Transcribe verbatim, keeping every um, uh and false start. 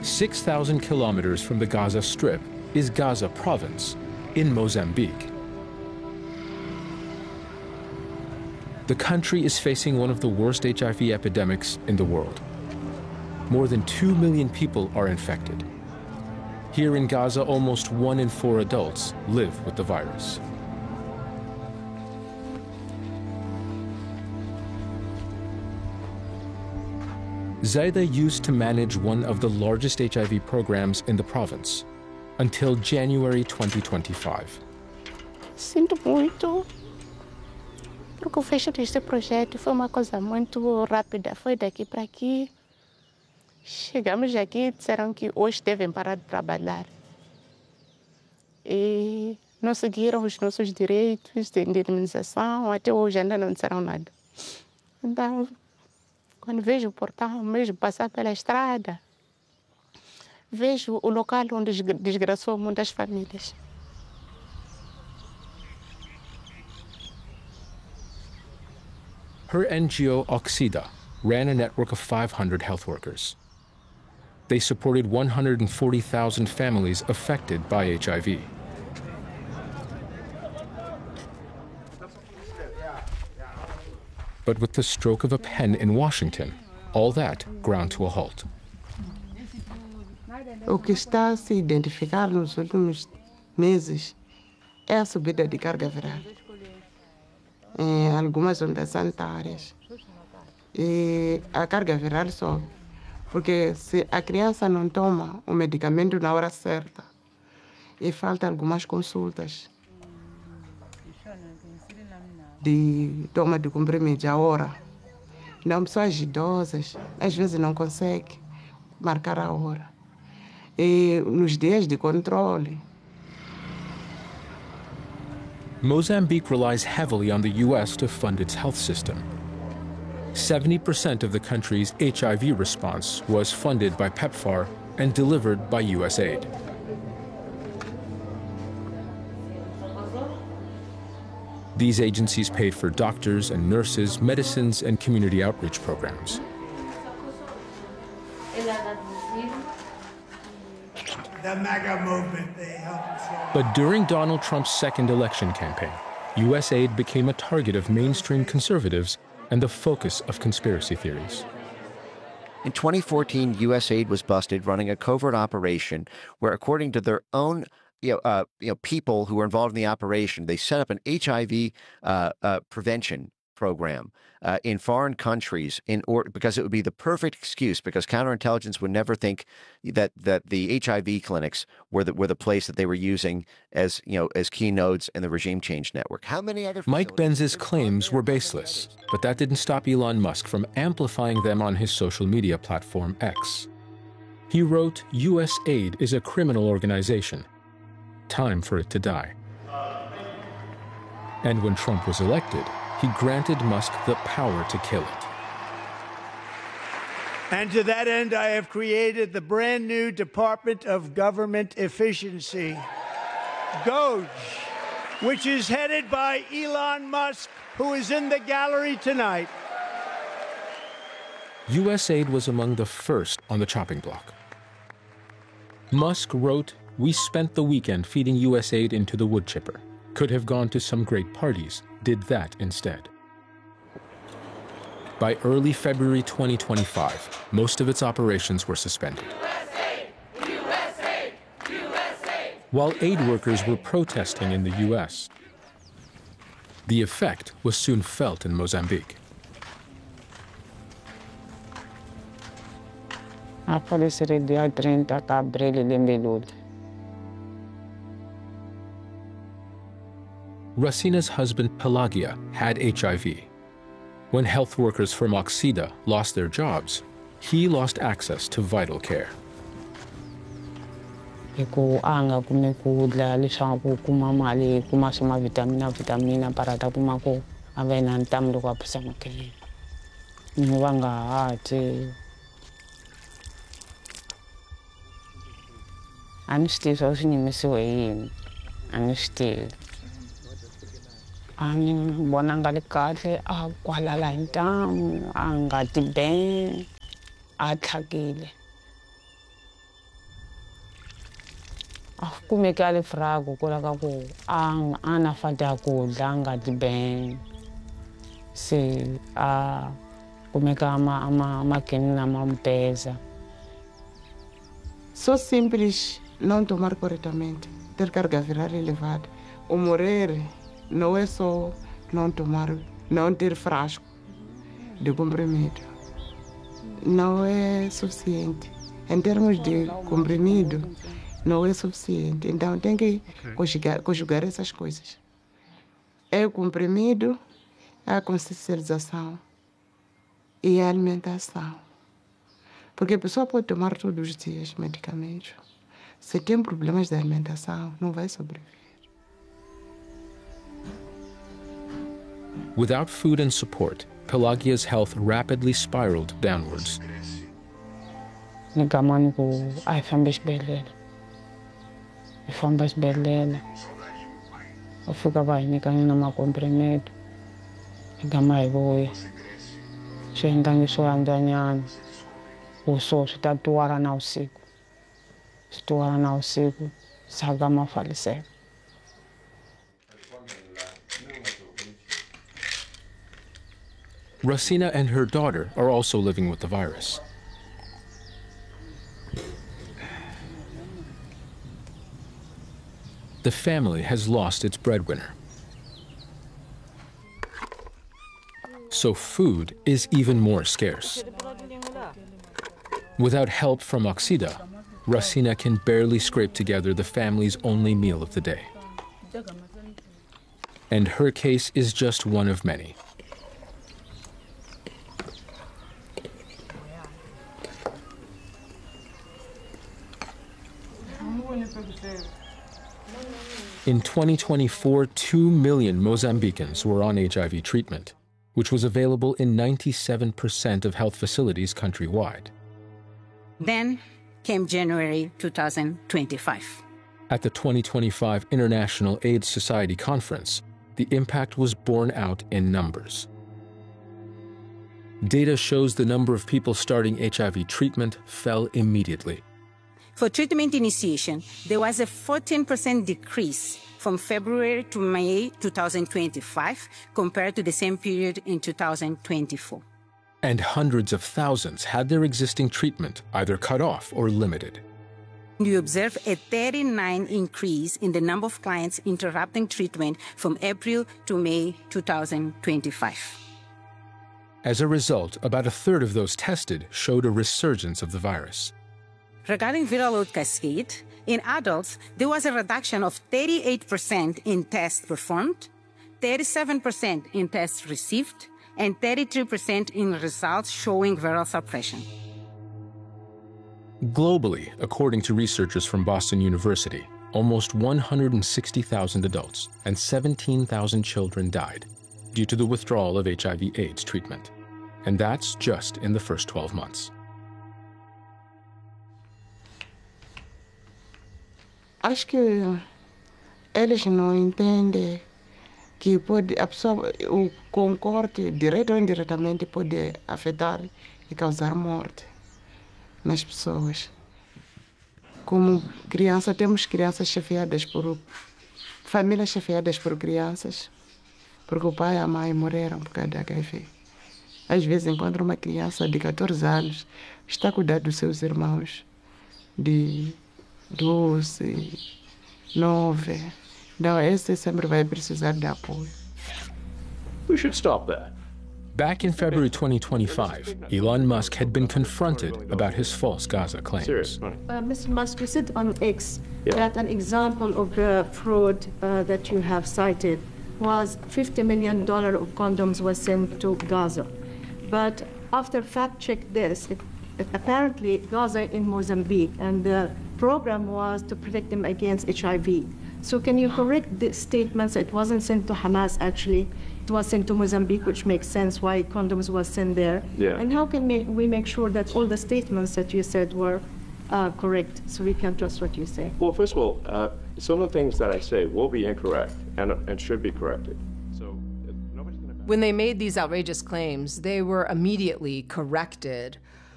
six thousand kilometers from the Gaza Strip is Gaza Province in Mozambique. The country is facing one of the worst H I V epidemics in the world. More than two million people are infected. Here in Gaza, almost one in four adults live with the virus. Zaida used to manage one of the largest H I V programs in the province until January twenty twenty-five. Sinto muito, porque o fecho deste projeto foi uma coisa muito rápida. Foi daqui para aqui. Chegamos aqui, disseram que hoje devem parar de trabalhar. E não seguiram os nossos direitos de indenização, até hoje ainda não disseram nada. Então, quando vejo o portão, mesmo passar pela estrada, vejo o local onde desgraçou muitas famílias. Her N G O, Oxida, ran a network of five hundred health workers. They supported one hundred forty thousand families affected by H I V. But with the stroke of a pen in Washington, all that ground to a halt. O que está a se identificar nos últimos meses é a subida de carga viral em algumas ondas sanitárias. E a carga viral sobe, porque se a criança não toma o medicamento na hora certa, e falta algumas consultas de toma de comprimidos a hora. Não, pessoas idosas, às vezes não conseguem marcar a hora. E nos dias de controle. Mozambique relies heavily on the U S to fund its health system. seventy percent of the country's H I V response was funded by PEPFAR and delivered by U S aid. These agencies paid for doctors and nurses, medicines, and community outreach programs. The MAGA movement, they helped us. But during Donald Trump's second election campaign, U S aid became a target of mainstream conservatives and the focus of conspiracy theories. In twenty fourteen, U S aid was busted running a covert operation where, according to their own you know, uh, you know, people who were involved in the operation, they set up an H I V uh, uh, prevention program uh, in foreign countries in or because it would be the perfect excuse, because counterintelligence would never think that that the H I V clinics were the were the place that they were using as you know as key nodes in the regime change network. How many other Mike Benz's claims were baseless, but that didn't stop Elon Musk from amplifying them on his social media platform X. He wrote, "U S aid is a criminal organization. Time for it to die." And when Trump was elected, he granted Musk the power to kill it. And to that end, I have created the brand new Department of Government Efficiency, DOGE, which is headed by Elon Musk, who is in the gallery tonight. U S aid was among the first on the chopping block. Musk wrote, "We spent the weekend feeding U S aid into the wood chipper. Could have gone to some great parties, did that instead." By early February twenty twenty-five, most of its operations were suspended. U S aid! U S aid! U S aid! While aid workers were protesting in the U S, the effect was soon felt in Mozambique. Aparecerei dia trinta de abril de Melud. Racina's husband, Pelagia, had H I V. When health workers from Oxida lost their jobs, he lost access to vital care. Iko anga kumekudla lishangu kumamali kumasoma vitamina vitamina parata kumako avena ntamlo kwa pesa makeli. Niwanga ate. Anesti so sinimisiwe anesti. Ang bonang kalikate a kwalala intam ang gatiben atlagile. kumekale frago kula ka ku ang ana fata ku danga diben se a kumeka ama ama makina mampesa. So simples não tomar corretamente, ter carga viral elevada. O morrer não é só não tomar, não ter frasco de comprimido. Não é suficiente. Em termos de comprimido, não é suficiente. Então tem que conjugar, conjugar essas coisas. É o comprimido, a consciencialização e a alimentação. Porque a pessoa pode tomar todos os dias medicamentos. Se tem problemas de alimentação, não vai sobreviver. Without food and support, Pelagia's health rapidly spiraled downwards. Nikamani ku ay famba esibedlela. Ifamba esibedlela. Ufika ba inikani na makomprimedo. Igama ibuye. Shendangi soandanyana. Uso sitatuara na usiku. Situara na usiku. Sagama faliseka. Racina and her daughter are also living with the virus. The family has lost its breadwinner. So food is even more scarce. Without help from Oxida, Racina can barely scrape together the family's only meal of the day. And her case is just one of many. In twenty twenty-four, two million Mozambicans were on H I V treatment, which was available in ninety-seven percent of health facilities countrywide. Then came January two thousand twenty-five. At the twenty twenty-five International AIDS Society Conference, the impact was borne out in numbers. Data shows the number of people starting H I V treatment fell immediately. For treatment initiation, there was a fourteen percent decrease from February to May two thousand twenty-five compared to the same period in two thousand twenty-four. And hundreds of thousands had their existing treatment either cut off or limited. We observed a thirty-nine increase in the number of clients interrupting treatment from April to May two thousand twenty-five. As a result, about a third of those tested showed a resurgence of the virus. Regarding viral load cascade, in adults, there was a reduction of thirty-eight percent in tests performed, thirty-seven percent in tests received, and thirty-three percent in results showing viral suppression. Globally, according to researchers from Boston University, almost one hundred sixty thousand adults and seventeen thousand children died due to the withdrawal of H I V AIDS treatment. And that's just in the first twelve months. Acho que eles não entendem que pode, a pessoa, o concorte, direto ou indiretamente, pode afetar e causar morte nas pessoas. Como criança, temos crianças chefiadas por... famílias chefiadas por crianças, porque o pai e a mãe morreram por causa da H I V. Às vezes encontra uma criança de catorze anos, está a cuidar dos seus irmãos de doze, nove. Não, esse sempre vai precisar de apoio. We should stop that. Back in February twenty twenty-five, Elon Musk had been confronted about his false Gaza claims. Serious. Uh, Mister Musk, you said on X Yeah. that an example of the fraud uh, that you have cited was fifty million dollars of condoms was sent to Gaza. But after fact-check this, it, it apparently Gaza in Mozambique, and the program was to protect them against H I V. So can you correct the statements? It wasn't sent to Hamas, actually. It was sent to Mozambique, which makes sense why condoms was sent there. Yeah. And how can we, we make sure that all the statements that you said were uh, correct, so we can trust what you say? Well, first of all, uh, some of the things that I say will be incorrect and, and should be corrected. So uh, nobody's going to... When they made these outrageous claims, they were immediately corrected